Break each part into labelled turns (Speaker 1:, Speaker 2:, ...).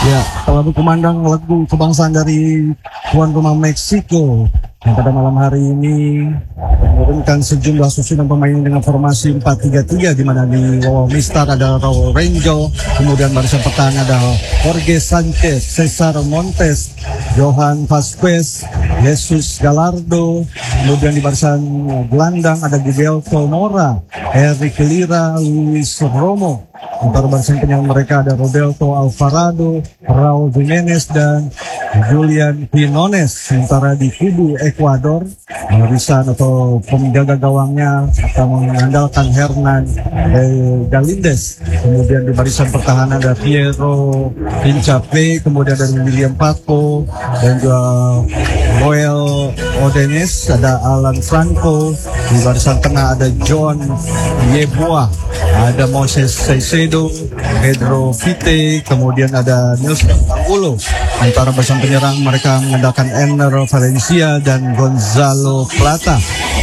Speaker 1: Ya, telah berkumandang lagu kebangsaan dari tuan rumah Meksiko yang pada malam hari ini menurunkan sejumlah susunan pemain dengan formasi 4-3-3, di mana di bawah Mister ada Raul Renjo, kemudian barisan pertahanan ada Jorge Sanchez, Cesar Montes, Johan Vasquez, Jesus Gallardo, kemudian di barisan gelandang ada Gideonto Mora, Eric Lira, Luis Romo. Antara barisan penyerang mereka ada Roberto Alvarado, Raul Jimenez, dan Julian Quinones. Sementara di kubu Ekuador, barisan atau penjaga gawangnya akan mengandalkan Hernan Galindez. Kemudian di barisan pertahanan ada Piero Pinchape, kemudian dari William Paco, dan juga Noel Odenes, ada Alan Franco. Di barisan tengah ada John Yeboah, ada Moses Caicedo, Pedro Vite, kemudian ada Nelson Angulo. Antara barisan penyerang mereka mengandalkan Enner Valencia dan Gonzalo Plata.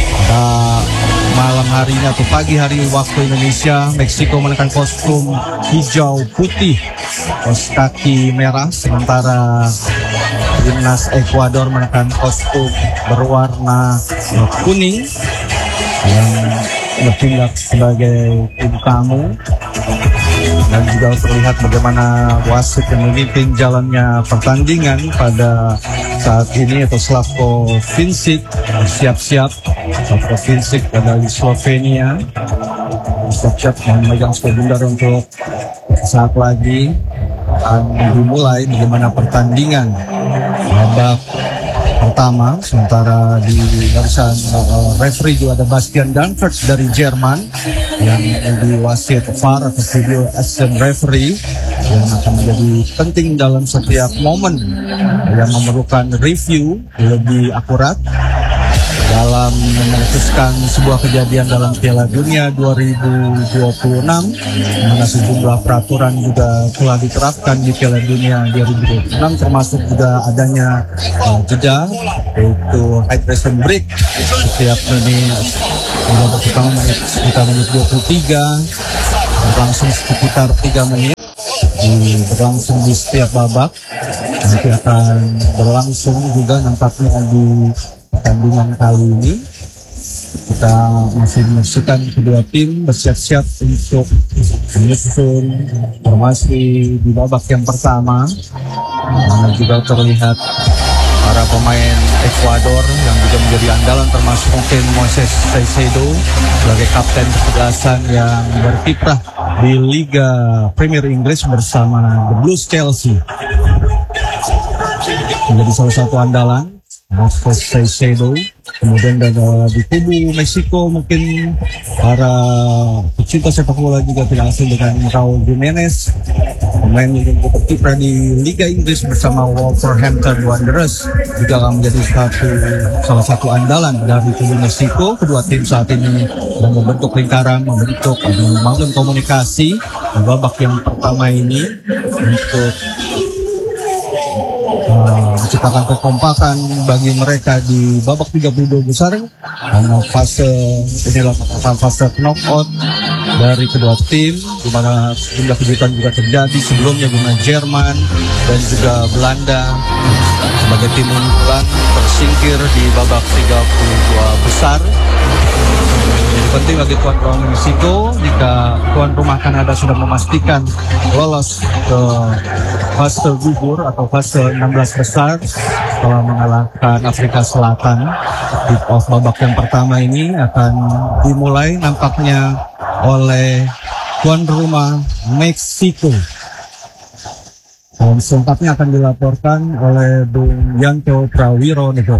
Speaker 1: Malam hari ini atau pagi hari waktu Indonesia, Meksiko mengenakan kostum hijau putih, kaos kaki merah, sementara timnas Ekuador mengenakan kostum berwarna kuning yang bertindak sebagai tim tamu. Dan juga terlihat bagaimana wasit yang memimpin jalannya pertandingan pada saat ini, atau Slavko Vincic siap-siap. Slavko Vincic dari Slovenia siap-siap memegang bundar untuk saat lagi akan dimulai bagaimana pertandingan babak pertama. Sementara di barisan referee juga ada Bastian Danfert dari Jerman yang di wasit VAR atau video assistant referee, yang akan menjadi penting dalam setiap momen yang memerlukan review lebih akurat dalam memutuskan sebuah kejadian dalam Piala Dunia 2026, mana sejumlah peraturan juga telah diterapkan di Piala Dunia 2026, termasuk juga adanya jeda, yaitu hydration break setiap menit. Babak pertama sekitar menit 23, berlangsung sekitar 3 menit, berlangsung di setiap babak. Nanti akan berlangsung juga nampaknya di pertandingan kali ini. Kita masih menyaksikan kedua tim bersiap-siap untuk menyusun formasi di babak yang pertama. Juga terlihat para pemain Ekuador yang juga menjadi andalan, termasuk mungkin Moses Caicedo sebagai kapten kesebelasan yang berkiprah di Liga Premier Inggris bersama The Blues Chelsea. Menjadi salah satu andalan Moses Caicedo. Kemudian di kubu Meksiko mungkin para pecinta sepak bola juga tidak asing dengan Raul Jimenez, pemain yang berkiprah di Liga Inggris bersama Wolverhampton Wanderers, juga akan menjadi salah satu andalan dari kubu Meksiko. Kedua tim saat ini sedang membentuk lingkaran, membangun komunikasi di babak yang pertama ini untuk menciptakan kekompakan bagi mereka di babak 32 besar. Karena inilah fase knockout dari kedua tim, di mana sejumlah kejutan juga terjadi sebelumnya, di mana Jerman dan juga Belanda sebagai tim unggulan tersingkir di babak 32 besar. Jadi penting bagi tuan rumah Meksiko jika tuan rumah Kanada sudah memastikan lolos ke fase gugur atau fase 16 besar setelah mengalahkan Afrika Selatan. Kick off babak yang pertama ini akan dimulai nampaknya oleh tuan rumah Meksiko. Dan selengkapnya akan dilaporkan oleh Bung Yanto Prawiro Negoro.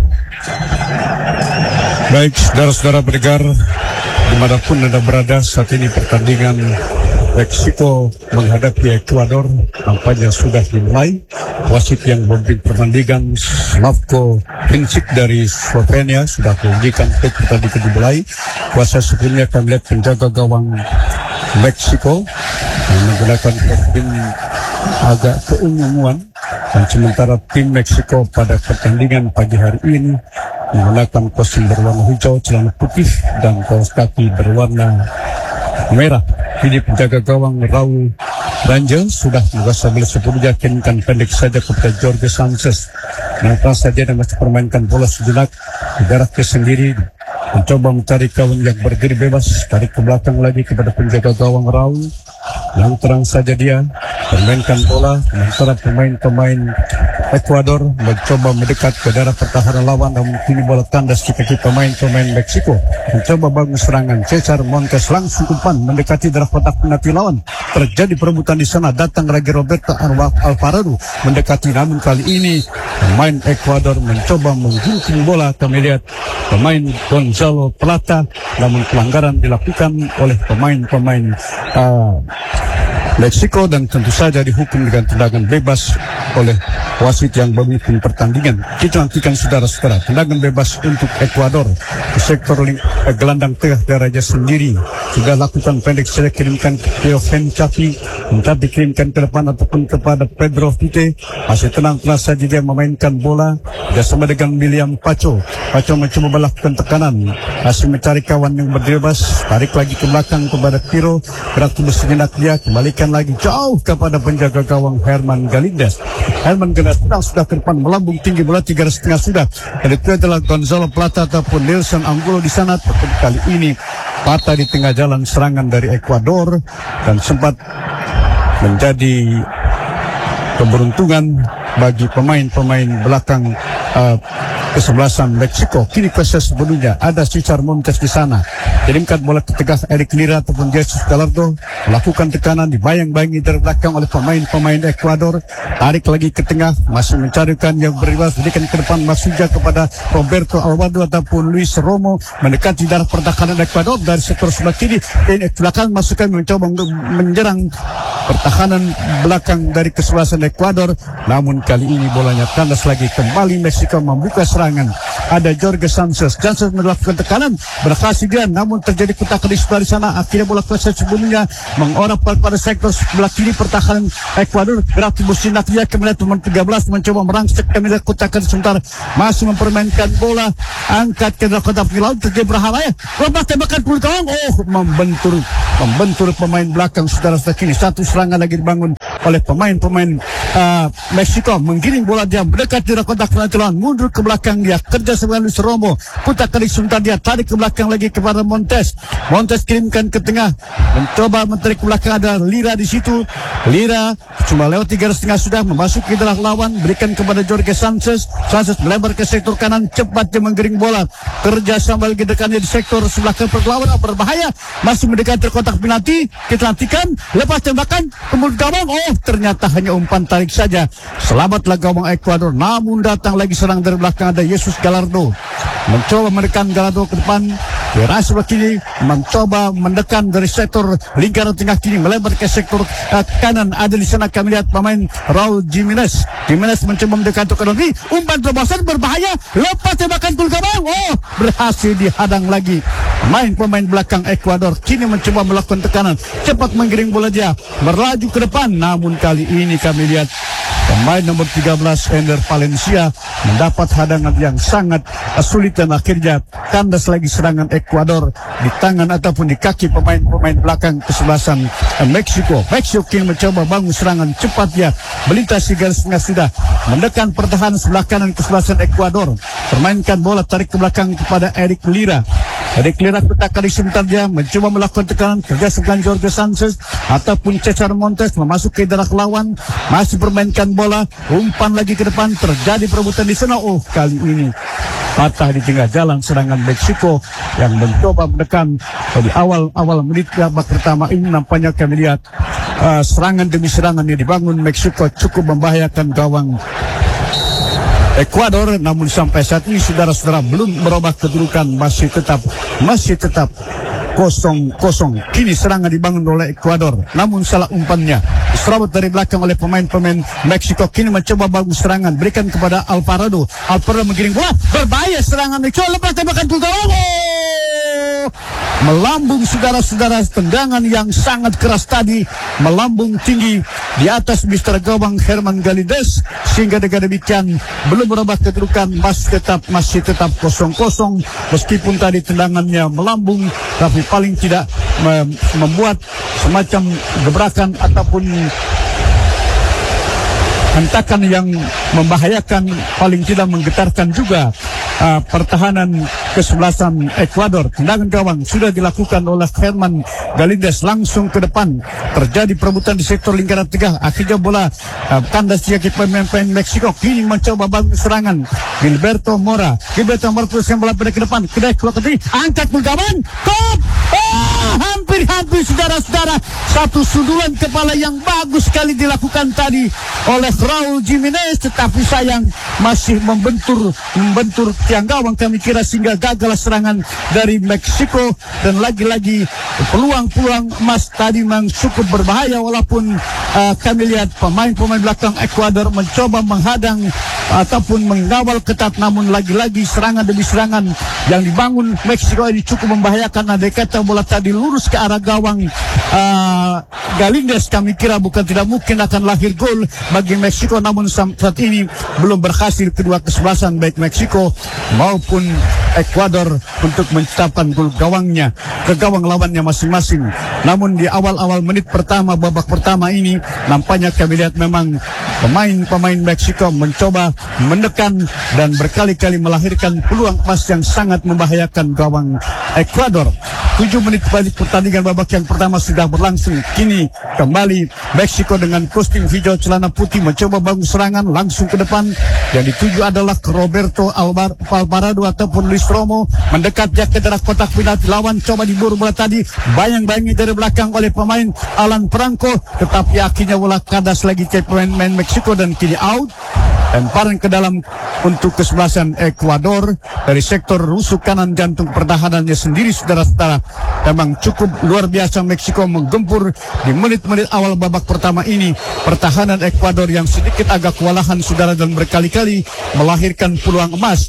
Speaker 2: Baik, saudara-saudara pendengar, dimanapun Anda berada, saat ini pertandingan Meksiko menghadapi Ekuador nampaknya sudah dimulai. Wasit yang memimpin pertandingan, Slavko Vincic dari Slovenia, sudah menunjukkan pertandingan dimulai. Kuasa sebelumnya akan melihat penjaga gawang Meksiko yang menggunakan kostum agak keunguan, dan sementara tim Meksiko pada pertandingan pagi hari ini menggunakan kostum berwarna hijau, celana putih, dan kaos kaki berwarna merah. Ini penjaga gawang Raul Ranjel sudah menguasai bola sebelumnya, kirimkan pendek saja kepada Jorge Sanchez. Nampak saja dan masih permainkan bola sejenak di jaraknya sendiri, mencoba mencari kawan yang berdiri bebas, tarik ke belakang lagi kepada penjaga gawang Raul. Yang terang saja dia permainkan bola, sementara pemain-pemain Ekuador mencoba mendekat ke daerah pertahanan lawan, namun kini bola tandas di kaki pemain-pemain Meksiko. Mencoba bangun serangan, Cesar Montes langsung umpan mendekati daerah kotak penalti lawan. Terjadi perebutan di sana, datang lagi Roberto Alvarado mendekati, namun kali ini pemain Ekuador mencoba menggunting bola. Kami lihat pemain Gonzalo Plata, namun pelanggaran dilakukan oleh pemain-pemain Meksiko dan tentu saja dihukum dengan tendangan bebas oleh wasit yang memimpin pertandingan. Kita nantikan saudara-saudara, tendangan bebas untuk Ekuador di sektor gelandang tengah daerahnya sendiri. Sudah lakukan pendek, saya kirimkan ke Teofen Chapi, minta dikirimkan ke depan ataupun kepada Pedro Vite. Masih tenang-tenang saja dia memainkan bola bersama dengan William Pacho. Pacho mencoba melakukan tekanan, masih mencari kawan yang bebas, tarik lagi ke belakang kepada Piro, gerak tubuh sejenak dia, kembalikan lagi jauh kepada penjaga gawang Herman Galindez. Herman Galindez sudah ke depan, melambung tinggi bola 3,5 sudah. Dan itu adalah Gonzalo Plata ataupun Nelson Angulo di sana. Tapi kali ini patah di tengah jalan serangan dari Ekuador dan sempat menjadi keberuntungan bagi pemain-pemain belakang kesebelasan Meksiko. Kini proses sebelumnya ada Cesar Montes di sana, kirimkan bola ke tengah Eric Lira ataupun Jesus Gallardo, melakukan tekanan, dibayang-bayangi dari belakang oleh pemain-pemain Ekuador, tarik lagi ke tengah, masih mencarikan yang berimbas, berikan ke depan Masuja kepada Roberto Alvarado ataupun Luis Romo, mendekati darah pertahanan Ekuador dari sektor sebelah kiri. Ini belakang masukkan mencoba menyerang pertahanan belakang dari kesebelasan Ekuador, namun kali ini bolanya kandas lagi, kembali Meksiko membuka serangan. Ada Jorge Sanchez melakukan tekanan, berhasil dia, namun terjadi kutakan di sebelah sana. Akhirnya bola proses sebelumnya mengorok pada sektor sebelah kiri pertahanan Ekuador. Gerak tubuh sinak dia, kemudian teman 13 mencoba merangsek, kemudian kutakan sebentar masih mempermainkan bola, angkat ke dalam kotak penalti, terjadi berbahaya. Lepas tembakan puluh gawang, membentur pemain belakang saudara-saudara. Kini satu serangan lagi dibangun oleh pemain-pemain Meksiko, menggiring bola dia mendekat di kotak penalti lawan, mundur ke belakang dia, kerja sama Luis Romo, putar kali sebentar dia, tarik ke belakang lagi kepada Montes. Montes kirimkan ke tengah, mencoba menarik ke belakang, ada Lira di situ. Lira cuma lewat 3,5 sudah memasuki dalam lawan, berikan kepada Jorge Sanchez. Sanchez melebar ke sektor kanan, cepat dia menggiring bola, kerja sama lagi dekatnya di sektor sebelah kanan perlawan, berbahaya, masih mendekati kotak penalti. Kita nantikan, lepas tembakan, kemudian gawang, ternyata hanya umpan tarik saja. Selamatlah gawang Ekuador, namun datang lagi serang dari belakang, ada Jesus Gallardo, mencoba menekan Gallardo ke depan. Di sebelah kiri mencoba mendekan dari sektor lingkaran tengah kiri, melebar ke sektor kanan. Ada di sana kami lihat pemain Raul Jimenez. Jimenez mencoba mendekan ke kiri, umpan terobosan berbahaya, lepas tembakan gol gawang, berhasil dihadang lagi. Pemain belakang Ekuador kini mencoba melakukan tekanan, cepat menggiring bola dia, berlaju ke depan, namun kali ini kami lihat pemain nomor 13 Ender Valencia mendapat hadangan yang sangat sulit dan akhirnya kandas lagi serangan Ekuador di tangan ataupun di kaki pemain-pemain belakang kesebelasan Meksiko. Meksiko kini mencoba bangun serangan cepat dia, melintasi garis tengah sudah, mendekan pertahanan sebelah kanan kesebelasan Ekuador, permainkan bola, tarik ke belakang kepada Eric Lira. Eric Lira putar kali sebentar dia, mencoba melakukan tekanan, kerja dengan Jorge Sanchez ataupun Cesar Montes memasuki daerah lawan, masih permainkan bola, umpan lagi ke depan, terjadi perebutan di sana. Kali ini patah di tengah jalan serangan Meksiko yang mencoba menekan di awal menit babak pertama ini. Nampaknya kami lihat serangan demi serangan yang dibangun Meksiko cukup membahayakan gawang Ekuador, namun sampai saat ini saudara-saudara belum merubah kedudukan, masih tetap 0-0. Kini serangan dibangun oleh Ekuador, namun salah umpannya diserobot dari belakang oleh pemain-pemain Meksiko. Kini mencoba bangun serangan, berikan kepada Alvarado. Alvarado menggiring bola, berbahaya serangan Meksiko, lepas tembakan ke gawang, melambung saudara-saudara. Tendangan yang sangat keras tadi melambung tinggi di atas Mr. Gawang Herman Galindez, sehingga dengan demikian belum merubah kedudukan, masih tetap 0-0 meskipun tadi tendangannya melambung, tapi paling tidak membuat semacam gebrakan ataupun hentakan yang membahayakan, paling tidak menggetarkan juga pertahanan kesebelasan Ekuador. Tendangan gawang sudah dilakukan oleh Herman Galindez langsung ke depan. Terjadi perebutan di sektor lingkaran tengah. Akhirnya bola kandas di pemain Meksiko. Kini mencoba bangun serangan Gilberto Mora teruskan bola pada ke depan. Kedai keluar ke angkat gawang. Kop! Hampir saudara-saudara, satu sundulan kepala yang bagus sekali dilakukan tadi oleh Raul Jimenez, tetapi sayang masih membentur tiang gawang. Kami kira sehingga gagal serangan dari Meksiko, dan lagi-lagi peluang-peluang emas tadi memang cukup berbahaya, walaupun kami lihat pemain-pemain belakang Ekuador mencoba menghadang ataupun mengawal ketat, namun lagi-lagi serangan demi serangan yang dibangun Meksiko ini cukup membahayakan. Ada kata bola tadi lurus ke arah gawang Galindez. Kami kira bukan tidak mungkin akan lahir gol bagi Meksiko, namun saat ini belum berhasil kedua kesebelasan baik Meksiko maupun Ekuador untuk menciptakan gol gawangnya ke gawang lawannya masing-masing. Namun di awal-awal menit pertama babak pertama ini nampaknya kami lihat memang pemain Meksiko mencoba menekan dan berkali-kali melahirkan peluang emas yang sangat membahayakan gawang Ekuador. 7 menit balik pertandingan babak yang pertama sudah berlangsung. Kini kembali Meksiko dengan kostum hijau celana putih mencoba bangun serangan langsung ke depan. Yang dituju adalah Roberto Alvarado ataupun Luis Romo, mendekat dia ke daerah kotak penalti lawan. Coba diburu bola tadi, bayang-bayangi dari belakang oleh pemain Alan Franco, tetapi akhirnya bola kandas lagi ke pemain Meksiko dan kini out. Lemparan ke dalam untuk kesebelasan Ekuador dari sektor rusuk kanan jantung pertahanannya sendiri, saudara-saudara. Memang cukup luar biasa Meksiko menggempur di menit-menit awal babak pertama ini. Pertahanan Ekuador yang sedikit agak kewalahan, saudara, dan berkali-kali melahirkan peluang emas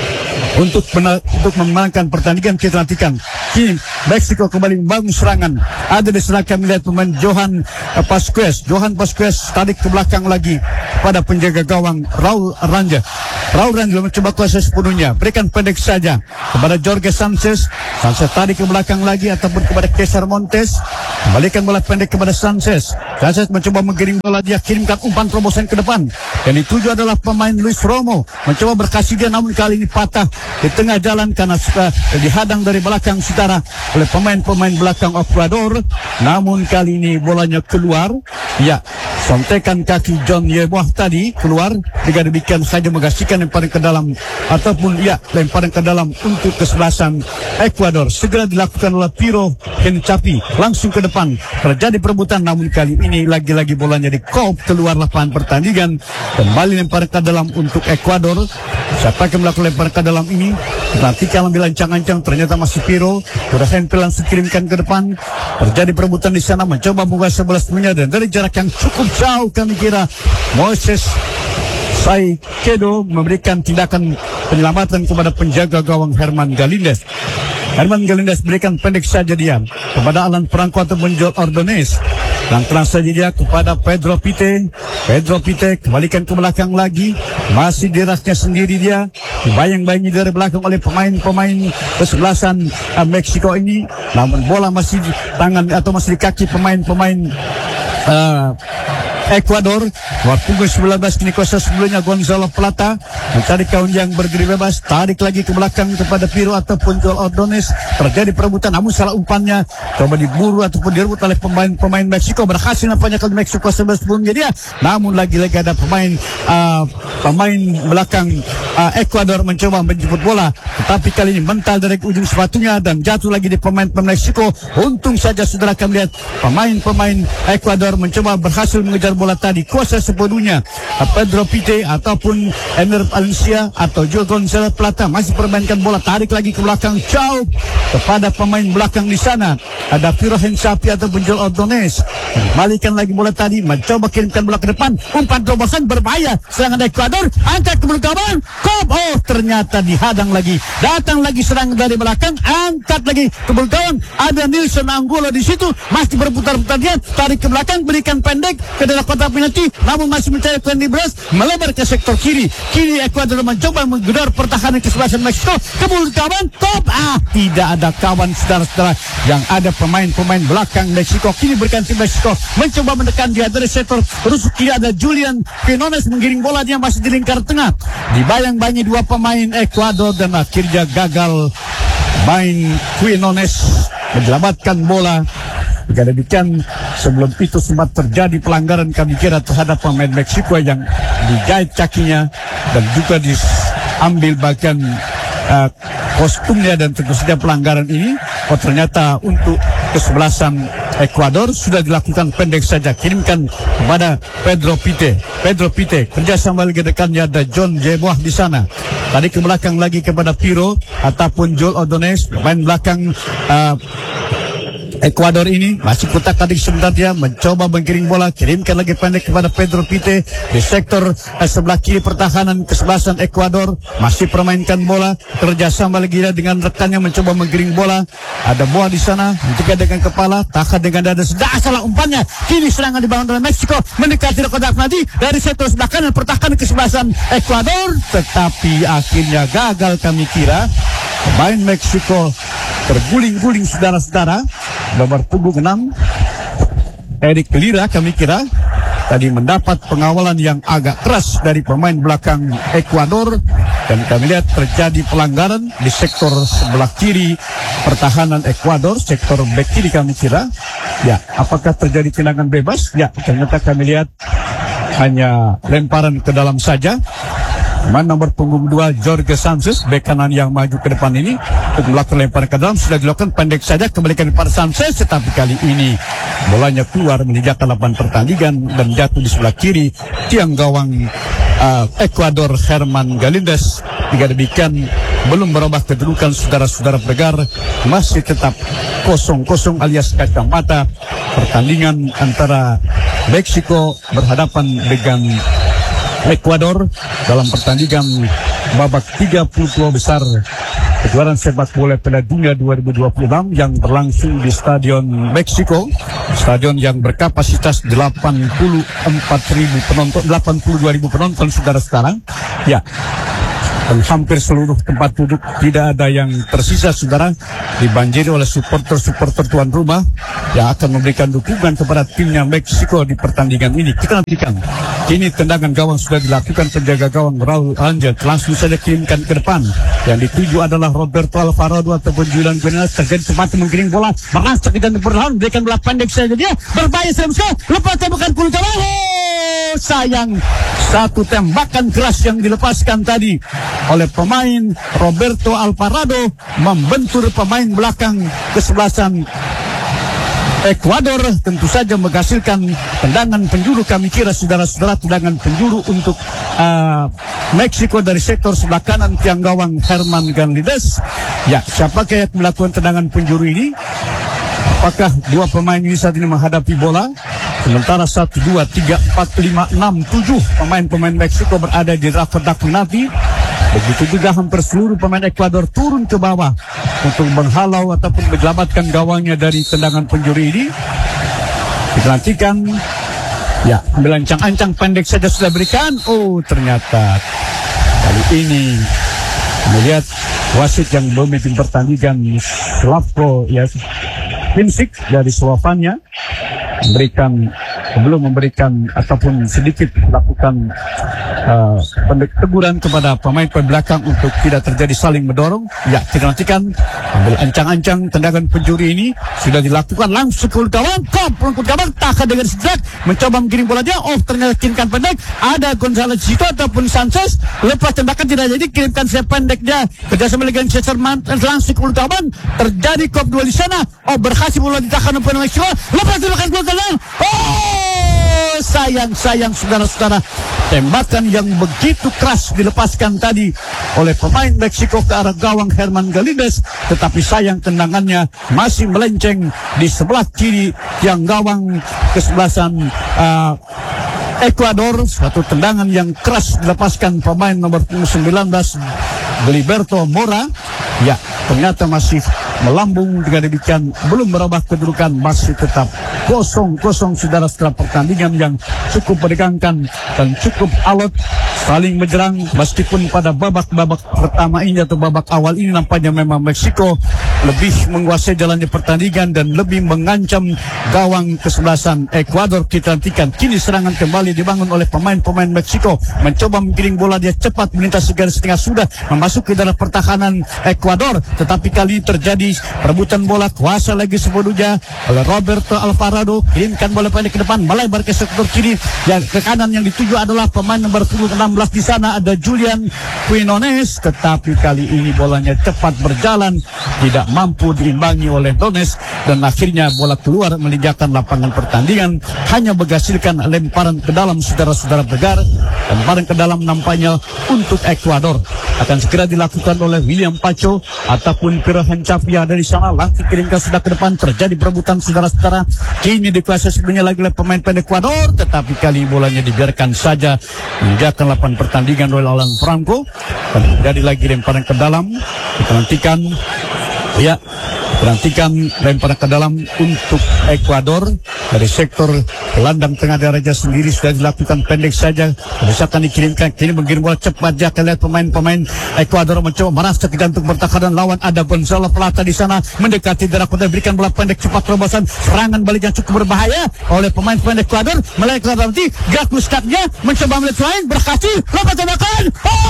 Speaker 2: untuk memenangkan pertandingan. Kita nantikan. Kini Meksiko kembali membangun serangan. Ada di sana kami lihat pemain Johan Pasquez tarik ke belakang lagi pada penjaga gawang Raul Rangel mencoba kuasa sepenuhnya, berikan pendek saja kepada Jorge Sanchez tarik ke belakang lagi ataupun kepada Cesar Montes, kembalikan bola pendek kepada Sanchez mencoba menggiring bola, dia kirimkan umpan terobosan ke depan. Yang dituju adalah pemain Luis Romo, mencoba berkasih dia, namun kali ini patah di tengah jalan karena sudah dihadang dari belakang, saudara, oleh pemain-pemain belakang Ekuador. Namun kali ini bolanya keluar. Ya, sontekan kaki John Yeboah tadi keluar. Jika demikian saja mengasihkan lemparan ke dalam ataupun lemparan ke dalam untuk kesebelasan Ekuador. Segera dilakukan oleh Piro Hencapi langsung ke depan. Terjadi perebutan, namun kali ini lagi-lagi bolanya di-kop keluar lapangan pertandingan. Kembali lemparan ke dalam untuk Ekuador. Siapa yang melakukan lemparan ke dalam ini? Nanti kalau ancang-ancang ternyata masih Piro. Sudah handpill langsung kirimkan ke depan. Terjadi perebutan di sana, mencoba menguasai bola semuanya, dan dari jarak yang cukup jauh kami kira Moises Caicedo memberikan tindakan penyelamatan kepada penjaga gawang Herman Galindez. Berikan pendek saja dia kepada Alan Franco atau Joel Ordonez. Lantaran saja dia kepada Pedro Pite kembalikan ke belakang lagi. Masih dirasnya sendiri dia, dibayang-bayangi dari belakang oleh pemain-pemain kesebelasan Meksiko ini. Namun bola masih di tangan atau masih di kaki pemain-pemain Ekuador. Waktu 19 kini kuasa sebelumnya Gonzalo Plata mencari kawan yang berdiri bebas, tarik lagi ke belakang kepada Piro ataupun Joel Ordonez. Terjadi perebutan, namun salah umpannya coba diburu ataupun direbut oleh pemain Meksiko. Berhasil nampaknya kalau Meksiko sebelumnya dia, namun lagi-lagi ada pemain belakang Ekuador mencoba menjemput bola, tetapi kali ini mental dari ujung sepatunya dan jatuh lagi di pemain Meksiko. Untung saja saudara kami lihat pemain Ekuador mencoba berhasil mengejar bola tadi kuasa sepenuhnya. Pedro Pite ataupun Ener Valencia atau Joel Gonzalo Plata masih permainkan bola, tarik lagi ke belakang jauh kepada pemain belakang di sana. Ada Piro Hencapi ataupun Joel Ordonez, kembalikan lagi bola tadi, mencoba kirimkan bola ke depan, umpan terobosan berbahaya. Serangan Ekuador, angkat ke belakang, ternyata dihadang lagi. Datang lagi serangan dari belakang, angkat lagi ke belakang. Ada Nilson Angulo di situ, masih berputar-putar dia, tarik ke belakang, berikan pendek ke dalam
Speaker 3: kotak penalti, namun masih mencari Wendy Bros, melebar ke sektor kiri. Kini Ekuador mencoba menggedor pertahanan kesebelasan Meksiko. Kemudian kawan, top, tidak ada kawan, saudara-saudara. Yang ada pemain-pemain belakang Meksiko. Kini berganti Meksiko mencoba menekan dia dari sektor rusuk kiri. Ada Julian Quinones menggiring bola, dia masih di lingkar tengah. Dibayang-bayangi dua pemain Ekuador dan akhirnya gagal. Main Quinones menyelamatkan bola. Jika demikian, sebelum itu sempat terjadi pelanggaran kami kira terhadap pemain Meksiko yang dijahit kakinya dan juga diambil bagian kostumnya, dan tentu saja pelanggaran ini ternyata untuk kesebelasan Ekuador sudah dilakukan pendek saja. Kirimkan kepada Pedro Pite kerjasama lagi dekannya, ada John Jeboah di sana. Tadi ke belakang lagi kepada Piro ataupun Joel Ordonez, pemain belakang Ekuador ini masih kutak-katik sebentar, dia mencoba menggiring bola, kirimkan lagi pendek kepada Pedro Pite di sektor sebelah kiri pertahanan kesebelasan Ekuador, masih permainkan bola, kerjasama lagi dengan rekannya mencoba menggiring bola. Ada Boa di sana, ketika dengan kepala, tahan dengan dada, sudah salah umpannya. Kini serangan dibangun oleh Meksiko mendekati kotak penalti dari sektor sebelah kanan pertahanan kesebelasan Ekuador, tetapi akhirnya gagal kami kira. Pemain Meksiko terguling-guling, saudara-saudara. Nomor punggung 6 Eric Lira kami kira tadi mendapat pengawalan yang agak keras dari pemain belakang Ekuador, dan kami lihat terjadi pelanggaran di sektor sebelah kiri pertahanan Ekuador, sektor back kiri kami kira. Ya, apakah terjadi tendangan bebas? Ya, ternyata kami lihat hanya lemparan ke dalam saja. Pemain nomor punggung 2 Jorge Sanchez, bek kanan yang maju ke depan ini untuk melakukan lemparan ke dalam, sudah dilakukan pendek saja, kembalikan kepada Sanchez, tetapi kali ini bolanya keluar meninggalkan lapangan pertandingan dan jatuh di sebelah kiri tiang gawang Ekuador Herman Galíndez. Jika demikian, belum berubah kedudukan, saudara-saudara pendengar, masih tetap 0-0 alias kacamata. Pertandingan antara Meksiko berhadapan dengan Ekuador dalam pertandingan babak 32 besar kejuaraan sepak bola Piala Dunia 2026 yang berlangsung di Stadion Meksiko, stadion yang berkapasitas 82.000 penonton, saudara-saudara. Ya, dan hampir seluruh tempat duduk tidak ada yang tersisa, saudara, dibanjiri oleh supporter tuan rumah yang akan memberikan dukungan kepada timnya Meksiko di pertandingan ini. Kita nantikan. Kini tendangan gawang sudah dilakukan penjaga gawang Raul Angel, langsung saja kirimkan ke depan. Yang dituju adalah Roberto Alvarado ataupun Julian Quinones, terjadi sempat menggiring bola, merangsak dan berlawan, berikan bola pendek saja, dia berbahaya sekali, lepas tembakan kulit gawang. Sayang, satu tembakan keras yang dilepaskan tadi oleh pemain Roberto Alvarado membentur pemain belakang kesebelasan Ekuador, tentu saja menghasilkan tendangan penjuru. Kami kira, saudara-saudara, tendangan penjuru untuk Meksiko dari sektor sebelah kanan tiang gawang Herman Galíndez. Ya, siapakah yang melakukan tendangan penjuru ini? Apakah dua pemain ini saat ini menghadapi bola? Sementara 1, 2, 3, 4, 5, 6, 7 pemain-pemain Meksiko berada di kotak penalti. Begitu juga hampir seluruh pemain Ekuador turun ke bawah untuk menghalau ataupun menyelamatkan gawangnya dari tendangan penjuru ini. Kita nantikan. Ya, ambil ancang-ancang pendek saja sudah berikan. Oh, ternyata kali ini melihat wasit yang memimpin pertandingan Slavko Vincic dari Slovenia belum memberikan ataupun sedikit melakukan teguran kepada pemain belakang untuk tidak terjadi saling mendorong. Ya, kita nantikan. Ambil ancang-ancang tendangan penjuri ini sudah dilakukan langsung ke gawang, pelengkut gawang, tahan dengan sejak mencoba menggiring bola dia. Oh, ternyata kirimkan pendek. Ada González Cito ataupun Sanchez, lepas tembakan tidak jadi, kirimkan saya pendek dia kerjasama dengan Cesarman langsung ke gawang. Terjadi kop 2 di sana. Oh, berhasil bola ditahan oleh pemain Meksiko, lepas tembakan gol gawang. Oh, sayang saudara-saudara, tembakan yang begitu keras dilepaskan tadi oleh pemain Meksiko ke arah gawang Herman Galíndez, tetapi sayang tendangannya masih melenceng di sebelah kiri tiang gawang kesebelasan Ekuador. Suatu tendangan yang keras dilepaskan pemain nomor 19 Gilberto Mora. Ya, ternyata masih melambung. Dengan demikian belum merubah kedudukan, masih tetap 0-0 saudara setelah pertandingan yang cukup menegangkan dan cukup alot saling menyerang meskipun pada babak pertama ini atau babak awal ini nampaknya memang Meksiko lebih menguasai jalannya pertandingan dan lebih mengancam gawang kesebelasan Ekuador. Kita nantikan kini serangan kembali dibangun oleh pemain-pemain Meksiko, mencoba menggiring bola, dia cepat melintasi garis tengah sudah memasuki dalam pertahanan Ekuador, tetapi kali ini terjadi perebutan bola kuasa lagi sepenuhnya oleh Roberto Alvarado, kirimkan bola pendek ke depan melebar ke sektor kiri, yang ke kanan yang dituju adalah pemain nomor 16 di sana ada Julian Quinones, tetapi kali ini bolanya cepat berjalan, tidak mampu diimbangi oleh Dones dan akhirnya bola keluar meninggalkan lapangan pertandingan, hanya menghasilkan lemparan ke dalam saudara-saudara pendengar. Lemparan ke dalam nampaknya untuk Ekuador akan segera dilakukan oleh William Pacho ataupun Pirahan Capia dari sana, langsung kirimkan sudah ke depan, terjadi perebutan saudara-saudara, kini dikuasai sebenarnya lagi oleh pemain Ekuador, tetapi kali bolanya dibiarkan saja meninggalkan lapangan pertandingan oleh Alan Franco dan terjadi lagi lemparan ke dalam. Kita nantikan ya, perhatikan lemparan ke dalam untuk Ekuador dari sektor gelandang tengah Raja sendiri sudah dilakukan pendek saja, misalkan dikirimkan kini mengirim bola cepat. Dia akan lihat pemain-pemain Ekuador mencoba merasa untuk pertahanan lawan, ada Gonzalo Plata di sana mendekati darah kota, berikan bola pendek cepat, terobosan serangan balik yang cukup berbahaya oleh pemain-pemain Ekuador, melakukan nanti gerak muskatnya mencoba melihat lain berhasil lompat tembakan.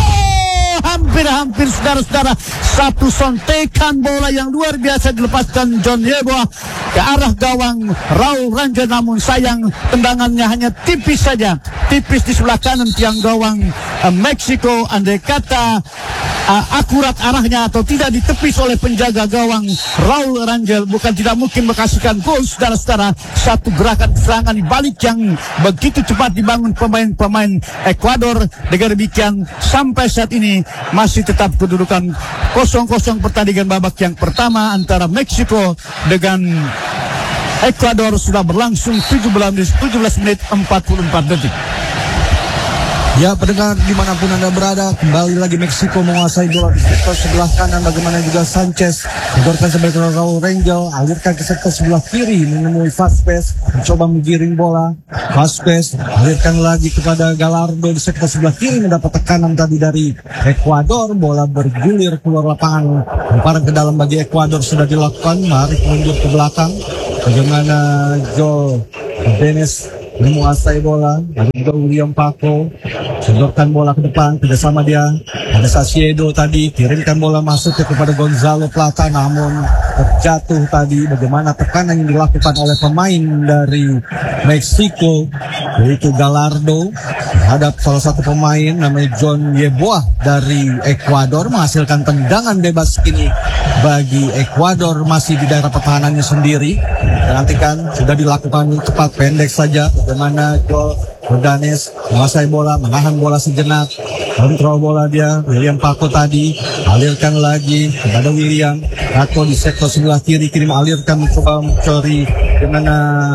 Speaker 3: Hampir saudara-saudara, satu sontekan bola yang luar biasa dilepaskan John Yeboah ke arah gawang Raul Rangel, namun sayang tendangannya hanya tipis saja, tipis di sebelah kanan tiang gawang Meksiko. Andai kata akurat arahnya atau tidak ditepis oleh penjaga gawang Raul Rangel, bukan tidak mungkin menghasilkan gol saudara-saudara. Satu gerakan serangan di balik yang begitu cepat dibangun pemain-pemain Ekuador. Dengan demikian sampai saat ini masih tetap kedudukan 0-0 pertandingan babak yang pertama antara Meksiko dengan Ekuador sudah berlangsung 17 menit 44 detik.
Speaker 1: Ya, pendengar dimanapun Anda berada, kembali lagi Meksiko menguasai bola di sektor sebelah kanan. Bagaimana juga Sanchez menggorkan sebagai Raul Rangel, alirkan ke sektor sebelah kiri menemui Vazquez, mencoba menggiring bola. Vazquez alirkan lagi kepada Gallardo di sektor sebelah kiri, mendapat tekanan tadi dari Ekuador, bola bergulir keluar lapangan. Lemparan ke dalam bagi Ekuador sudah dilakukan, mari mundur ke belakang. Bagaimana Joel Benes menguasai bola, ada juga William Paco sedorkan bola ke depan, kerjasama dia ada Sasiedo tadi, kirimkan bola masuk kepada Gonzalo Plata, namun terjatuh tadi. Bagaimana tekanan yang dilakukan oleh pemain dari Meksiko yaitu Gallardo terhadap salah satu pemain namanya John Yeboah dari Ekuador, menghasilkan tendangan bebas kini bagi Ekuador masih di daerah pertahanannya sendiri. Nantikan sudah dilakukan cepat pendek saja, bagaimana Joel Jordanes menguasai bola, menahan bola sejenak, kontrol bola dia. William Paco tadi alirkan lagi kepada William Paco di sektor sebelah kiri, kirim alirkan mencoba mencari bagaimana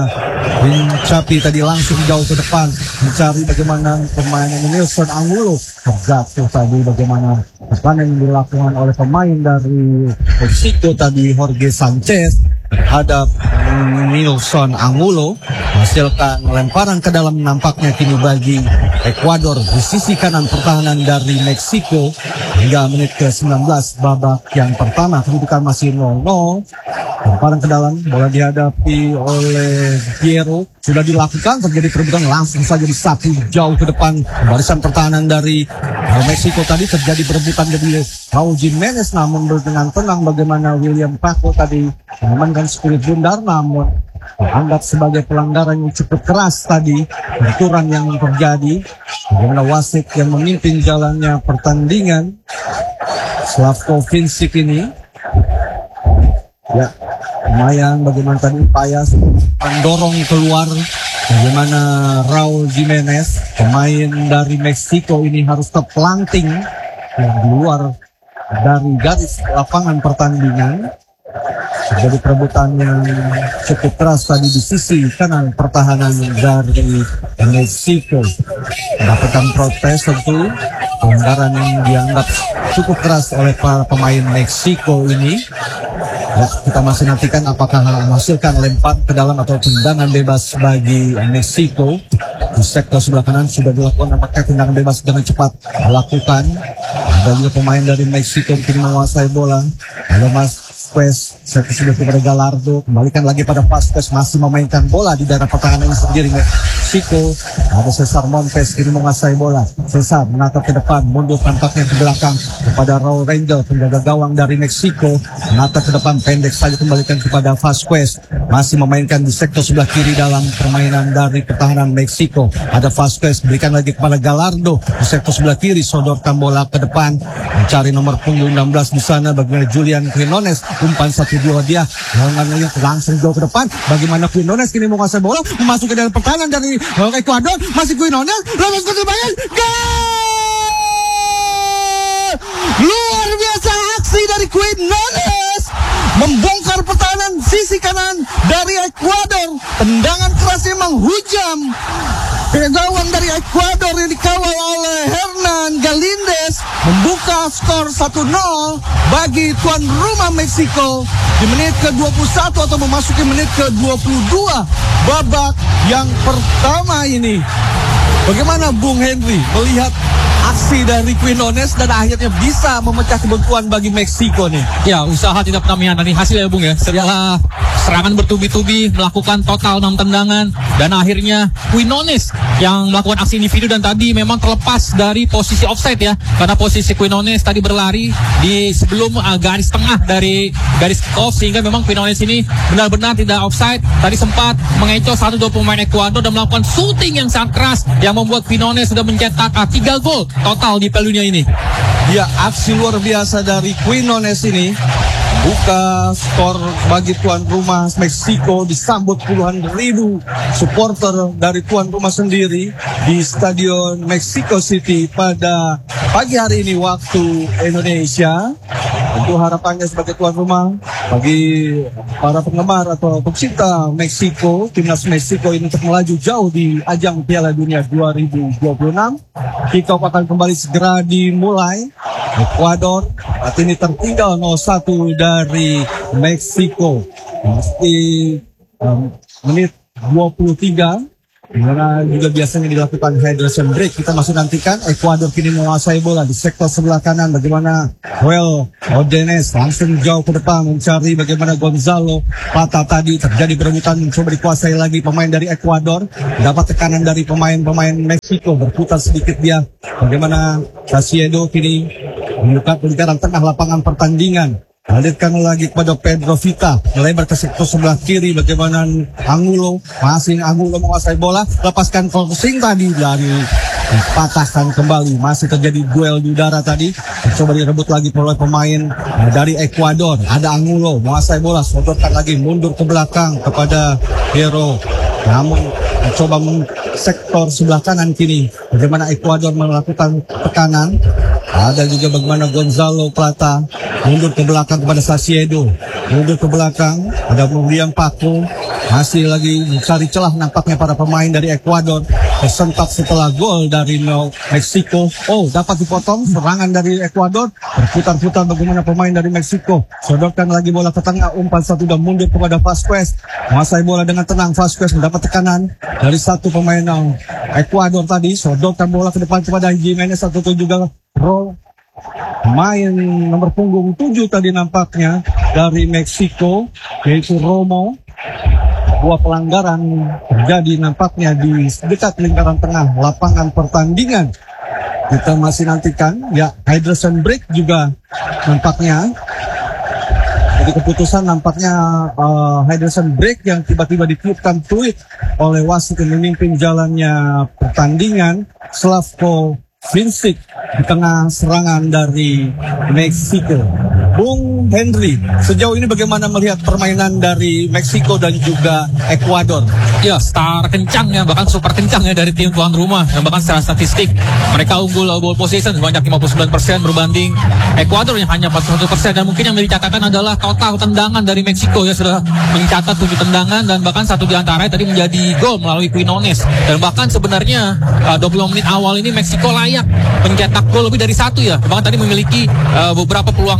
Speaker 1: Capi tadi langsung jauh ke depan mencari bagaimana pemain Nelson Angulo terjatuh tadi. Bagaimana tekanan yang dilakukan oleh pemain dari Meksiko tadi, Jorge Sanchez terhadap Nelson Angulo, menghasilkan lemparan ke dalam nampaknya kini bagi Ekuador di sisi kanan pertahanan dari Meksiko. Hingga menit ke-19 babak yang pertama, kedudukan masih 0-0. Lemparan ke dalam, bola dihadapi oleh Piero, sudah dilakukan, terjadi perebutan, langsung saja disapu jauh ke depan barisan pertahanan dari Meksiko tadi. Terjadi perebutan dari Raul Jimenez, namun dengan tenang bagaimana William Paco tadi mengamankan spirit bundar, namun dianggap sebagai pelanggaran yang cukup keras tadi, benturan yang terjadi. Bagaimana wasit yang memimpin jalannya pertandingan, Slavko Vincic ini, ya lumayan bagaimana tadi upaya mendorong keluar. Bagaimana Raul Jimenez, pemain dari Meksiko ini harus terpelanting di luar dari garis lapangan pertandingan. Terjadi perebutan yang cukup keras tadi di sisi kanan pertahanan dari Meksiko. Mendapatkan protes tentu, pelanggaran yang dianggap cukup keras oleh para pemain Meksiko ini. Ya, kita masih nantikan apakah menghasilkan lempar ke dalam atau tendangan bebas bagi Meksiko. Di sektor sebelah kanan sudah dilakukan apakah tendangan bebas dengan cepat dilakukan. Ada juga pemain dari Meksiko kini menguasai bola. Ada Vasquez, servis sudah kepada Gallardo, kembalikan lagi pada Vasquez, masih memainkan bola di daerah pertahanan ini sendiri Meksiko. Ada Cesar Montes kini menguasai bola. Cesar menatap ke depan, mundur tampaknya ke belakang kepada Raul Rangel, penjaga gawang dari Meksiko. Menatap ke depan, pendek saja kembalikan kepada Vasquez, masih memainkan di sektor sebelah kiri dalam permainan dari pertahanan Meksiko. Ada Vasquez, berikan lagi kepada Gallardo di sektor sebelah kiri, sodorkan bola ke depan, mencari nomor punggung 16 di sana bagaimana Julian Quinones, umpan 1-2 dia langsung jauh ke depan. Bagaimana Quinones kini menguasai bola, masuk ke dalam pertahanan dari Ekuador, masih Quinones, lalu ke sebagian gol! Luar biasa aksi dari Quinones, membongkar pertahanan sisi kanan dari Ekuador. Tendangan kerasnya menghujam gawang dari Ekuador yang dikawal oleh Hernan Galindez, membuka skor 1-0 bagi tuan rumah Meksiko di menit ke-21 atau memasuki menit ke-22 babak yang pertama ini. Bagaimana Bung Henry melihat aksi dari Quinones dan akhirnya bisa memecah kebuntuan bagi Meksiko nih?
Speaker 4: Ya, usaha tidak pernah mengkhianati hasil ya Bung ya. Setelah serangan bertubi-tubi, melakukan total 6 tendangan, dan akhirnya Quinones yang melakukan aksi individu, dan tadi memang terlepas dari posisi offside ya, karena posisi Quinones tadi berlari di sebelum garis tengah dari garis kick off, sehingga memang Quinones ini benar-benar tidak offside. Tadi sempat mengecoh 1-2 pemain Ekuador dan melakukan shooting yang sangat keras yang membuat Quinones sudah mencetak 3 gol total di Piala Dunia ini.
Speaker 1: Ya, aksi luar biasa dari Quinones ini buka skor bagi tuan rumah Meksiko, disambut puluhan ribu supporter dari tuan rumah sendiri di Stadion Mexico City pada pagi hari ini waktu Indonesia. Tentu harapannya sebagai tuan rumah bagi para penggemar atau pecinta Meksiko, timnas Meksiko ini untuk melaju jauh di ajang Piala Dunia 2026. Kick-off akan kembali segera dimulai. Ekuador saat ini tertinggal 0-1 dari Meksiko. Meski menit 23, dimana juga biasanya dilakukan hydration break. Kita masih nantikan Ekuador kini menguasai bola di sektor sebelah kanan. Bagaimana Joel Odenes langsung jauh ke depan mencari bagaimana Gonzalo Plata. Tadi terjadi berebutan, mencoba dikuasai lagi pemain dari Ekuador. Dapat tekanan dari pemain-pemain Meksiko, berputar sedikit dia. Bagaimana Sasiedo kini membuka lingkaran tengah lapangan pertandingan. Alirkan lagi kepada Pedro Vita, melebar ke sektor sebelah kiri. Bagaimana Angulo, masih Angulo menguasai bola, lepaskan crossing tadi dari patahkan kembali. Masih terjadi duel di udara tadi, coba direbut lagi oleh pemain dari Ekuador. Ada Angulo menguasai bola, sodorkan lagi, mundur ke belakang kepada Hero, namun mencoba sektor sebelah kanan kini. Bagaimana Ekuador melakukan tekanan. Ada juga bagaimana Gonzalo Plata mundur ke belakang kepada Sasiedo, mundur ke belakang. Ada William Paco, masih lagi mencari celah nampaknya para pemain dari Ekuador. Tersentak setelah gol dari Meksiko. Oh, dapat dipotong serangan dari Ekuador. Berputar-putar bagaimana pemain dari Meksiko. Sodorkan lagi bola ke tengah, umpan 1 dan mundur kepada Vasquez. Menguasai bola dengan tenang. Vasquez mendapat tekanan dari satu pemain Ekuador tadi. Sodorkan bola ke depan kepada Jimenez, atau juga main nomor punggung 7 tadi nampaknya dari Meksiko, yaitu Romo. Dua pelanggaran terjadi nampaknya di dekat lingkaran tengah lapangan pertandingan. Kita masih nantikan ya, hydration break juga nampaknya. Jadi keputusan nampaknya hydration break yang tiba-tiba ditiupkan fluid oleh wasit yang memimpin jalannya pertandingan, Slavko Vincic, di tengah serangan dari Meksiko. Bung Henry, sejauh ini bagaimana melihat permainan dari Meksiko dan juga Ekuador?
Speaker 4: Ya, start kencang ya, bahkan super kencang ya dari tim tuan rumah. Dan bahkan secara statistik mereka unggul ball possession sebanyak 59% berbanding Ekuador yang hanya 41%. Dan mungkin yang dicatatkan adalah total tendangan dari Meksiko ya, sudah mencatat 7 tendangan, dan bahkan 1 diantaranya tadi menjadi gol melalui Quinones. Dan bahkan sebenarnya 25 menit awal ini Meksiko layak mencetak gol lebih dari 1 ya. Bahkan tadi memiliki beberapa peluang emas juga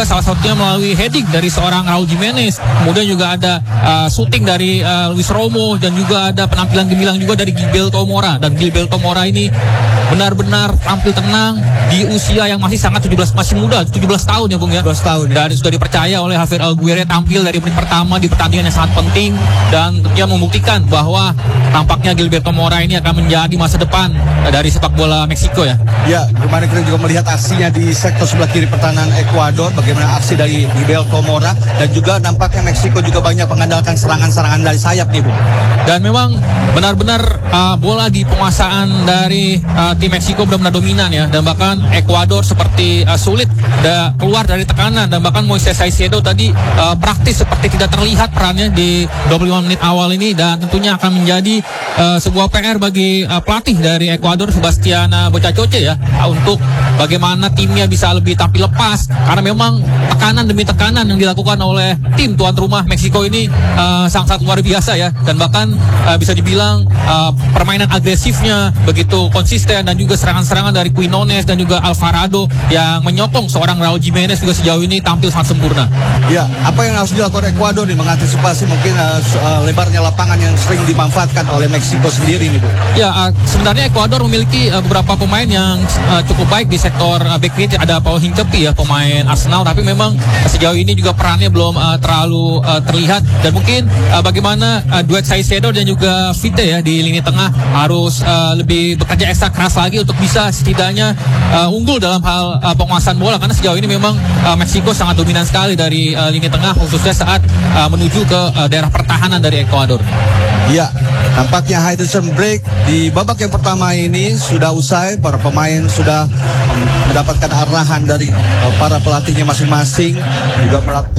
Speaker 4: juga salah satunya melalui heading dari seorang Raul Jimenez. Kemudian juga ada shooting dari Luis Romo, dan juga ada penampilan gemilang juga dari Gilberto Mora. Dan Gilberto Mora ini benar-benar tampil tenang di usia yang masih sangat masih muda, 17 tahun ya Bung ya.
Speaker 1: 17 tahun ya.
Speaker 4: Dan sudah dipercaya oleh Javier Alguerre tampil dari menit pertama di pertandingan yang sangat penting, dan tentunya membuktikan bahwa tampaknya Gilberto Mora ini akan menjadi masa depan dari sepak bola Meksiko ya.
Speaker 1: Ya, kemarin kita juga melihat aksinya di sektor sebelah kiri pertahanan Ekuador, bagaimana aksi dari Gilberto Mora, dan juga nampaknya Meksiko juga banyak mengandalkan serangan-serangan dari sayap nih, Bu.
Speaker 4: Dan memang benar-benar bola di penguasaan dari tim Meksiko benar-benar dominan ya, dan bahkan Ekuador seperti sulit keluar dari tekanan, dan bahkan Moises Caicedo tadi praktis seperti tidak terlihat perannya di 25 menit awal ini, dan tentunya akan menjadi sebuah PR bagi pelatih dari Ekuador Sebastian Bocacoce ya, untuk bagaimana timnya bisa lebih tampil lepas, karena memang tekanan demi tekanan yang dilakukan oleh tim tuan rumah Meksiko ini sangat luar biasa ya, dan bahkan bisa dibilang permainan agresifnya begitu konsisten, dan juga serangan-serangan dari Quinones dan juga Alvarado yang menyokong seorang Raul Jimenez juga sejauh ini tampil sangat sempurna.
Speaker 1: Ya, apa yang harus dilakukan Ekuador nih mengantisipasi mungkin lebarnya lapangan yang sering dimanfaatkan oleh Meksiko sendiri nih, Bu?
Speaker 4: Ya, sebenarnya Ekuador memiliki beberapa pemain yang cukup baik di sektor back kiri. Ada Paul Hincapié ya, pemain Arsenal, tapi memang sejauh ini juga perannya belum terlalu terlihat, dan mungkin bagaimana duet Caicedo dan juga Vite ya di lini tengah harus lebih bekerja ekstra keras lagi untuk bisa setidaknya unggul dalam hal penguasaan bola, karena sejauh ini memang Meksiko sangat dominan sekali dari lini tengah, khususnya saat menuju ke daerah pertahanan dari Ekuador.
Speaker 1: Ya, nampaknya hydration break di babak yang pertama ini sudah usai. Para pemain sudah mendapatkan arahan dari para pelatihnya masing-masing, juga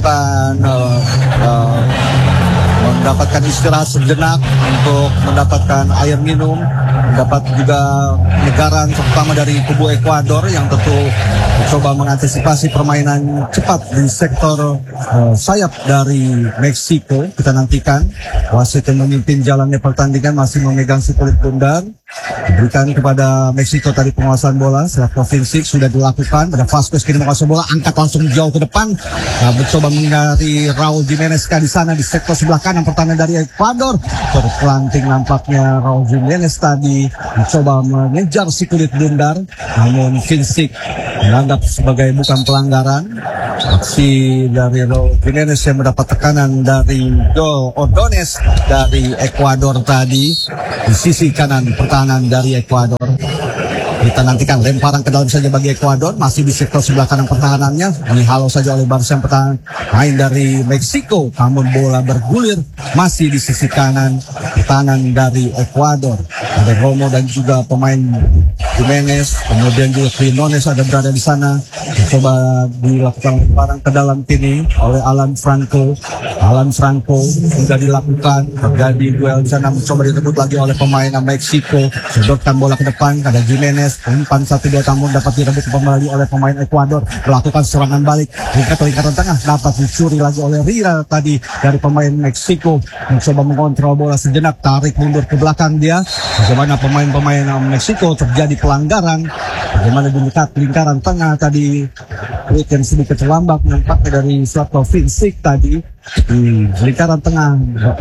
Speaker 1: mendapatkan istirahat sejenak untuk mendapatkan air minum, mendapat juga penyegaran terutama dari kubu Ekuador yang tentu mencoba mengantisipasi permainan cepat di sektor sayap dari Meksiko. Kita nantikan wasit yang memimpin jalannya pertandingan masih memegang si kulit bundar, diberikan kepada Meksiko tadi penguasaan bola. Setelah provinsi sudah dilakukan pada Vasquez, kini menguasai bola, angkat langsung jauh ke depan, mencoba menghindari Raul Jimenez di sana di sektor sebelah kanan pertahanan dari Ekuador. Terpelanting nampaknya Raul Jimenez tadi mencoba mengejar si kulit bundar, namun Vincic menganggap sebagai bukan pelanggaran. Aksi dari Raul Jimenez yang mendapat tekanan dari Joe Ordonez dari Ekuador tadi di sisi kanan pertahanan dari Ekuador. Kita nantikan lemparan ke dalam saja bagi Ekuador, masih di sektor sebelah kanan pertahanannya, dihalau saja oleh barisan pertahanan main dari Meksiko, namun bola bergulir masih di sisi kanan pertahanan dari Ekuador. Ada Romo dan juga pemain Jimenez, kemudian juga Quinones ada berada di sana. Coba dilakukan lemparan ke dalam sini oleh Alan Franco. Alan Franco sudah dilakukan, terjadi duel di sana, mencoba direbut lagi oleh pemain Meksiko, sedotkan bola ke depan, ada Jimenez, umpan 1-2 namun dapat direbut kembali oleh pemain Ekuador, melakukan serangan balik ke lingkaran tengah, dapat dicuri lagi oleh Rira tadi dari pemain Meksiko, mencoba mengontrol bola sejenak, tarik mundur ke belakang dia. Bagaimana pemain-pemain Meksiko terjadi pelanggaran, bagaimana di dekat lingkaran tengah tadi yang sedikit terlambat nampaknya dari Zlatko Vincic tadi di lingkaran tengah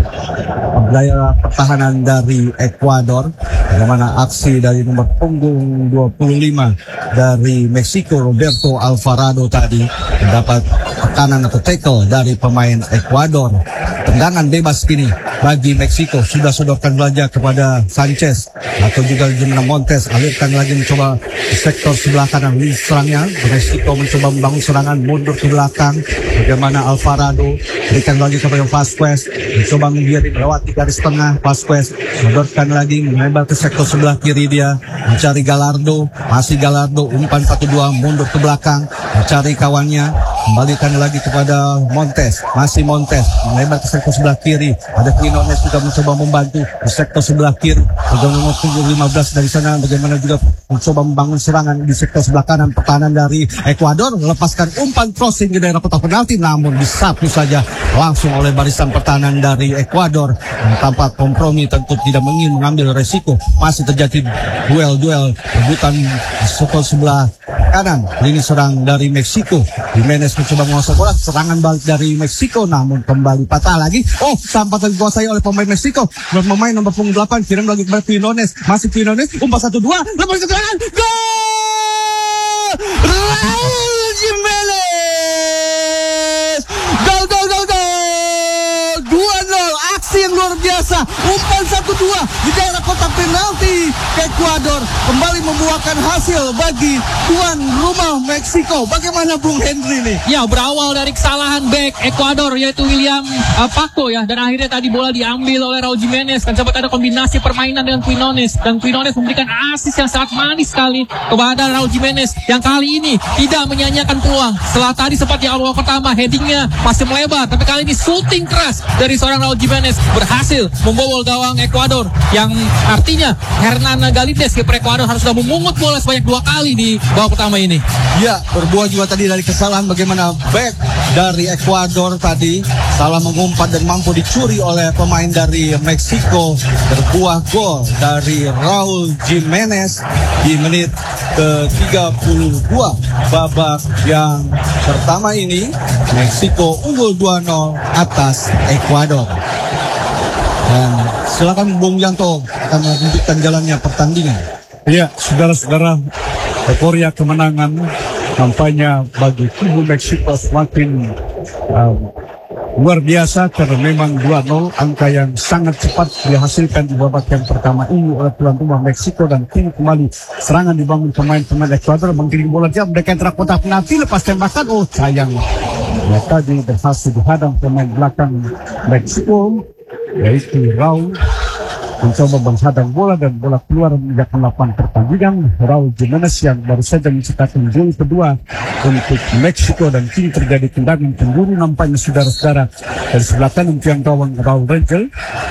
Speaker 1: gaya pertahanan dari Ekuador. Bagaimana aksi dari nomor punggung 25 dari Meksiko Roberto Alvarado tadi mendapat tekanan atau tackle dari pemain Ekuador. Tendangan bebas kini bagi Meksiko, sudah sodorkan belanja kepada Sanchez atau juga Jimena Montes, alirkan lagi mencoba di sektor sebelah kanan serangnya. Meksiko mencoba membangun serangan mundur ke belakang. Bagaimana Alvarado berikan lagi kepada Vasquez, mencoba menggiring melewati garis tengah. Vasquez sodorkan lagi melebar ke sektor sebelah kiri, dia mencari Gallardo, masih Gallardo, umpan 1-2 mundur ke belakang mencari kawannya, kembalikan lagi kepada Montes, masih Montes melebar ke sektor sebelah kiri. Ada Quinones juga mencoba membantu di sektor sebelah kiri. Nomor 15 dari sana bagaimana juga mencoba membangun serangan di sektor sebelah kanan pertahanan dari Ekuador, melepaskan umpan crossing di daerah kotak penalti, namun disapu saja langsung oleh barisan pertahanan dari Ekuador. Tanpa kompromi, tentu tidak ingin mengambil resiko. Masih terjadi duel rebutan di sektor sebelah kanan lini serang dari Meksiko. Jimenez mencoba menguasai bola, serangan balik dari Meksiko namun kembali patah lagi. Sampai dikuasai oleh pemain Meksiko. Pemain nomor 8 kirim lagi kepada Quinones. Masih Quinones, umpan 1-2, lepas ke serangan, gol! Raul Jimenez! Gol! 2-0, aksi yang luar biasa. Umpan 1-2 di daerah kotak penalti. Ekuador kembali membuahkan hasil bagi tuan rumah Meksiko. Bagaimana Bung Henry nih?
Speaker 4: Ya, berawal dari kesalahan back Ekuador yaitu William Paco ya, dan akhirnya tadi bola diambil oleh Raul Jimenez dan sempat ada kombinasi permainan dengan Quinones, dan Quinones memberikan asis yang sangat manis sekali kepada Raul Jimenez yang kali ini tidak menyanyiakan peluang. Setelah tadi sempat di awal pertama headingnya masih melebar, tapi kali ini shooting keras dari seorang Raul Jimenez berhasil membobol gawang Ekuador, yang artinya Hernan Galides kiper Ekuador harus sudah memungut bola sebanyak 2 kali di babak pertama ini.
Speaker 1: Ya, berbuah juga tadi dari kesalahan bagaimana back dari Ekuador tadi salah mengumpat dan mampu dicuri oleh pemain dari Meksiko. Berbuah gol dari Raul Jimenez di menit ke-32 babak yang pertama ini. Meksiko unggul 2-0 atas Ekuador. Dan silakan Bung Yanto akan melanjutkan jalannya pertandingan.
Speaker 2: Ya, saudara-saudara, euforia kemenangan nampaknya bagi kubu Meksiko semakin luar biasa karena memang 2-0, angka yang sangat cepat dihasilkan di babak yang pertama ini oleh tuan rumah Meksiko, dan kini kembali serangan dibangun pemain-pemain Ekuador, menggiring bola dia mendekat kotak penalti, lepas tembakan, sayang ya, tadi berhasil dihadang pemain belakang Meksiko yaitu Raul, mencoba menghadang bola dan bola keluar meninggalkan lapangan pertandingan. Raul Jimenez yang baru saja mencetakkan gol kedua untuk Meksiko, dan kini terjadi tendangan penjuru nampaknya saudara-saudara dari sebelah kanan tiang gawang Raul Rangel.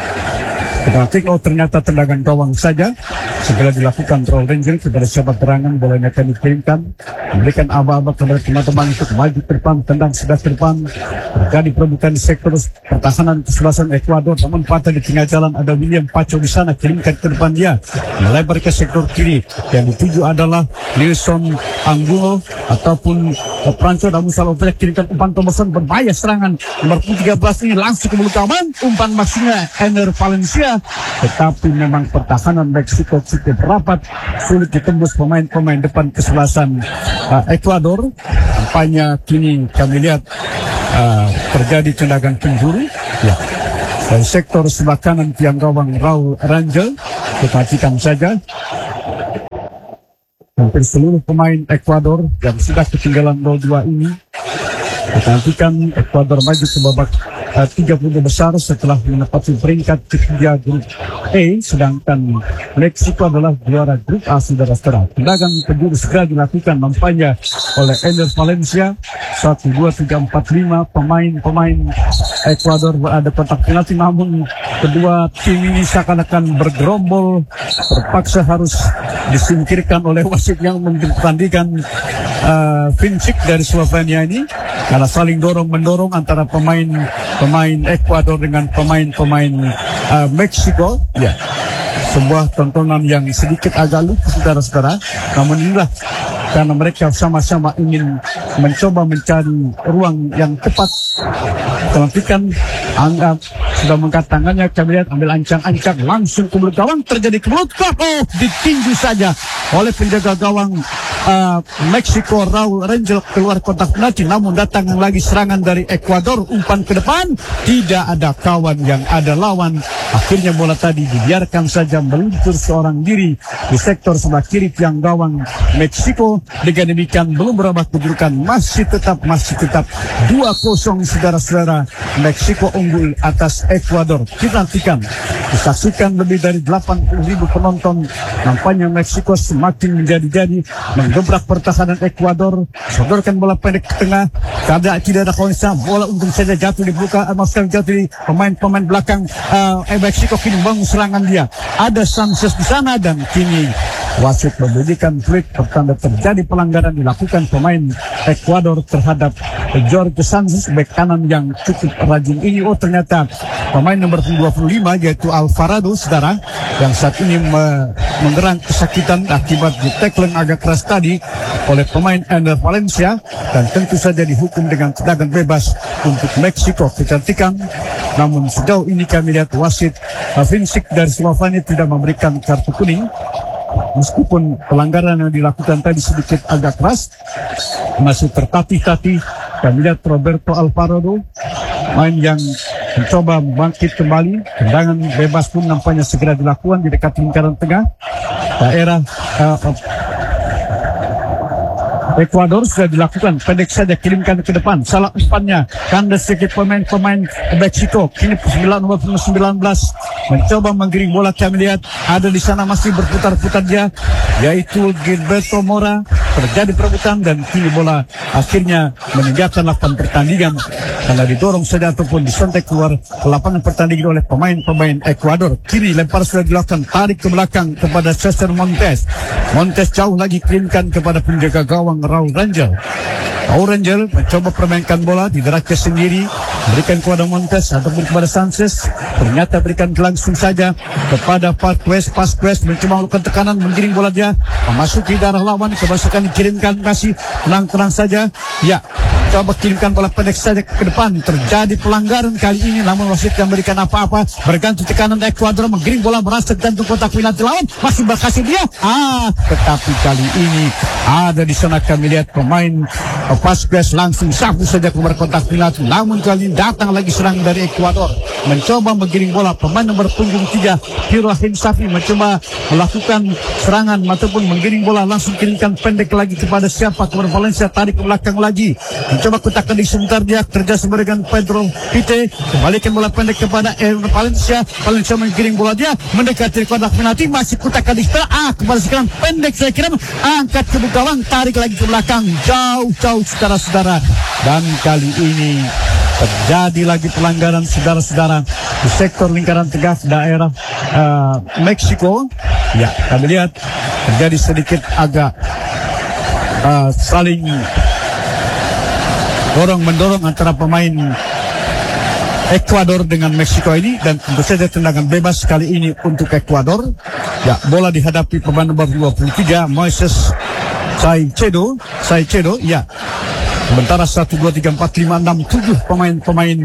Speaker 2: Ternyata tendangan gawang saja. Segera dilakukan Raul Rangel kepada sahabat terangan, bolanya akan dikirimkan, memberikan aba-aba kepada teman-teman untuk maju ke depan, tendang sebelah ke depan. Terjadi perebutan di sektor pertahanan kesebelasan Ekuador, namun patah di tengah jalan ada William Paco di sana, kirimkan ke depan dia, melebar ke sektor kiri. Yang dituju adalah Nilson Angulo ataupun Franco Damusalo, kirimkan umpan Thomason, berbahaya serangan nomor 13 ini langsung ke mulut kawan, umpan maksudnya Ener Valencia, tetapi memang pertahanan Meksiko cukup rapat, sulit ditembus pemain-pemain depan kesebelasan Ekuador. Nampaknya kini kami lihat terjadi tendangan penjuru ya, dari sektor sebelah kanan tiang gawang Raul Rangel. Perhatikan saja hampir seluruh pemain Ekuador yang sudah ketinggalan 0-2 ini. Perhatikan Ekuador maju ke babak 30 besar setelah menempati peringkat ketiga grup E, sedangkan Meksiko adalah juara grup A, saudara-saudara. Tendangan penjuru segera dilakukan nampaknya oleh Ener Valencia. 1, 2, 3, 4, 5 pemain Ekuador berada kotak penalti, namun kedua tim ini seakan-akan bergerombol, terpaksa harus disingkirkan oleh wasit yang mempertandingkan Vincic dari Slovenia ini, karena saling dorong-mendorong antara pemain Ekuador dengan pemain Meksiko. Ya, sebuah tontonan yang sedikit agak lucu, saudara-saudara. Namun inilah karena mereka sama-sama ingin mencoba mencari ruang yang tepat. Perhatikan, anggap sudah mengangkat tangannya, kami lihat ambil ancang-ancang langsung ke mulut gawang, terjadi kemulut, ditinju saja oleh penjaga gawang Meksiko Raul Rangel keluar kotak penalti. Namun datang lagi serangan dari Ekuador, umpan ke depan, tidak ada kawan yang ada lawan. Akhirnya bola tadi dibiarkan saja meluncur seorang diri di sektor sebelah kiri tiang gawang Meksiko. Dengan demikian belum berubah kedudukan, masih tetap 2-0, saudara-saudara. Meksiko unggul atas Ekuador. Kita nantikan, disaksikan lebih dari 80.000 penonton. Nampaknya Meksiko semakin menjadi-jadi, menggebrak pertahanan Ekuador, sodorkan bola pendek ke tengah, tidak ada konsa, bola untung saja jatuh di buka, jatuh di pemain belakang Meksiko. Kini membangun serangan dia, ada Sanchez di sana, dan kini
Speaker 3: wasit membunyikan flag pertanda terjadi pelanggaran dilakukan pemain Ekuador terhadap Jorge Sanchez, bek kanan yang cukup rajin ini. Oh, ternyata pemain nomor 25 yaitu Alvarado, saudara, yang saat ini mengerang kesakitan akibat di-tackling agak keras tadi oleh pemain Ender Valencia, dan tentu saja dihukum dengan tendangan bebas untuk Meksiko kecantikan. Namun sejauh ini kami lihat wasit Vincic dari Slovenia tidak memberikan kartu kuning, meskipun pelanggaran yang dilakukan tadi sedikit agak keras, masih tertatih-tatih. Kami lihat Roberto Alvarado, main yang mencoba bangkit kembali. Tendangan bebas pun nampaknya segera dilakukan di dekat lingkaran tengah daerah Ekuador. Sudah dilakukan, pendek saja, kirimkan ke depan. Salah umpannya kandas sedikit pemain Meksiko. Kini 19 mencoba menggiring bola. Kami lihat ada di sana masih berputar-putar dia, yaitu Gilberto Mora. Terjadi perebutan dan kini bola akhirnya meninggalkan lapangan pertandingan karena didorong saja ataupun disentek keluar ke lapangan pertandingan oleh pemain Ekuador. Kini lempar sudah dilakukan, tarik ke belakang kepada Cesar Montes. Montes jauh lagi kirimkan kepada penjaga gawang Raul Rangel. Raul Rangel mencoba permainkan bola di daratnya sendiri, berikan kepada Montes ataupun kepada Sanchez. Ternyata berikan langsung saja kepada Pasquez. Mencoba melakukan tekanan, menggiring bola dia memasuki darah lawan, kebasakan dikirimkan, masih tenang saja. Ya, coba kirimkan bola pendek saja ke depan. Terjadi pelanggaran kali ini, namun wasit yang memberikan apa-apa. Berganti tekanan Ekuador, menggiring bola merasa jantung kotak penalti lawan, masih berhasil dia. Tetapi kali ini ada di sana kami lihat pemain Pasquez langsung sapu saja keluar kotak penalti. Namun kali ini datang lagi serang dari Ekuador, mencoba menggiring bola. Pemain nomor punggung 3 Ibrahim Safi mencoba melakukan serangan ataupun menggiring bola, langsung kirimkan pendek lagi kepada siapa, kepada Valencia, tarik ke belakang lagi, mencoba kotak di sebentar dia kerjasama dengan Pedro Pite, kembalikan bola pendek kepada Valencia menggiring bola dia mendekati kotak penalti, masih kotak di kembali sekarang pendek, saya kira angkat ke gawang, tarik lagi ke belakang, jauh saudara-saudara. Dan kali ini terjadi lagi pelanggaran saudara-saudara di sektor lingkaran tengah daerah Meksiko. Ya, kami lihat terjadi sedikit agak saling dorong-mendorong antara pemain Ekuador dengan Meksiko ini, dan tentu saja tendangan bebas kali ini untuk Ekuador. Ya, bola dihadapi pemain nomor 23 Moises Caicedo. Ya, sementara 1, 2, 3, 4, 5, 6, 7 pemain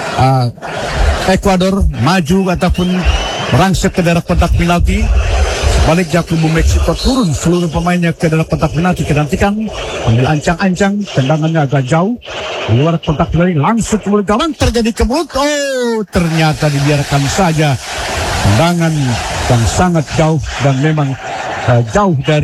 Speaker 3: Ekuador maju ataupun merangsek ke daerah kotak penalti. Sebaliknya kubu Meksiko turun seluruh pemainnya ke dalam kotak penalti. Kedantikan ambil ancang-ancang, tendangannya agak jauh di luar kotak penalti, langsung ke mulut gawang, terjadi kebut. Ternyata dibiarkan saja. Tendangan yang sangat jauh dan memang jauh dari